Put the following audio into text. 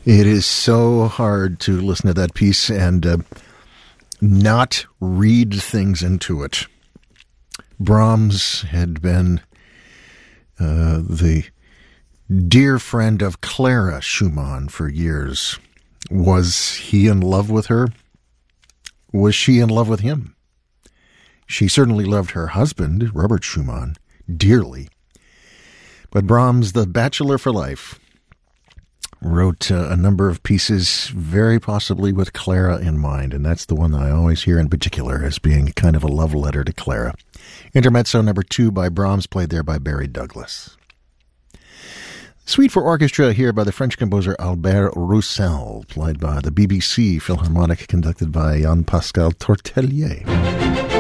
It is so hard to listen to that piece and not read things into it. Brahms had been the dear friend of Clara Schumann for years. Was he in love with her? Was she in love with him? She certainly loved her husband, Robert Schumann, dearly. But Brahms, the bachelor for life, wrote a number of pieces, very possibly with Clara in mind, and that's the one that I always hear in particular as being kind of a love letter to Clara. Intermezzo number 2 by Brahms, played there by Barry Douglas. Suite for orchestra here by the French composer Albert Roussel, played by the BBC Philharmonic, conducted by Jean-Pascal Tortelier.